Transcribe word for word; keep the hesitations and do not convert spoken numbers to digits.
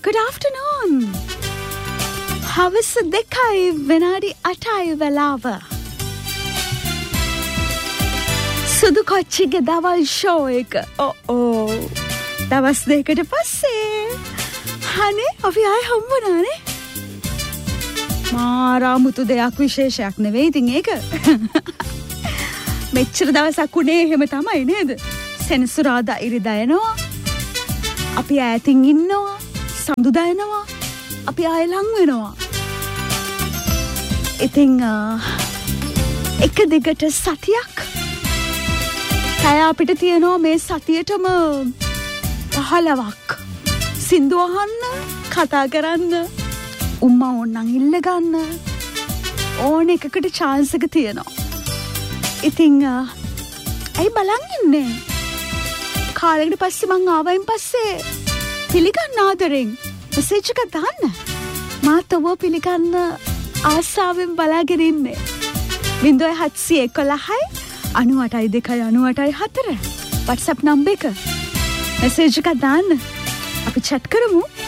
Good afternoon. හවස දෙකයි විනාඩි අටයි වෙලාව. සුදු කොච්චිගේ දවල් ෂෝ එක. ඕ ඕ. දවස් දෙකකට පස්සේ. හනේ අපි ආයෙ හම්බුණානේ. මාරාමුතු දෙයක් විශේෂයක් නෙවෙයි ඉතින් ඒක. මෙච්චර දවසක් උනේ එහෙම තමයි නේද? සෙනසුරාදා ඉරිදා එනවා. අපි ඈතින් ඉන්නවා. සඳුදා එනවා. අපි ආයෙ ලං වෙනවා. ඉතින් එක දිගට සතියක් පැය අපිට තියෙනවා මේ සතියටම පහළවක්. සින්දු අහන්න, කතා කරන්න, උම්මා ඕන්නම් ඉල්ල ගන්න ඕන එකකට chance එක තියෙනවා. ඉතින් ඇයි බලන් ඉන්නේ? කාලෙකට පස්සේ මං ආවයින් පස්සේ පිළිගන්න ආදරෙන් මෙසේජ් එකක් දාන්න. මාත් ඔබ පිළිගන්න ආසාවෙන් බලාගෙන ඉන්නේ. බිංදුව හත්සිය එකොළහයි අනූඅටයි දෙකයි අනූඅටයි හතර WhatsApp නම්බර් එක. මෙසේජ් එකක් දාන්න. අපි chat කරමු.